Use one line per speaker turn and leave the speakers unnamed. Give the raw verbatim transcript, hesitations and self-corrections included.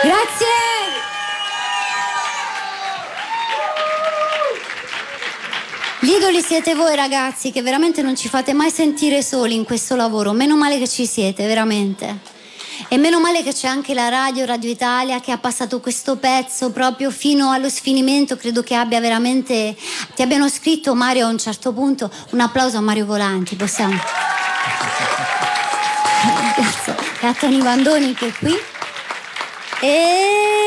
Grazie. Gli idoli siete voi ragazzi, che veramente non ci fate mai sentire soli in questo lavoro. Meno male che ci siete, veramente. E meno male che c'è anche la radio, Radio Italia, che ha passato questo pezzo proprio fino allo sfinimento. Credo che abbia veramente... Ti abbiano scritto, Mario, a un certo punto, un applauso a Mario Volanti, possiamo... Grazie. E a Tony Vandoni che è qui. E...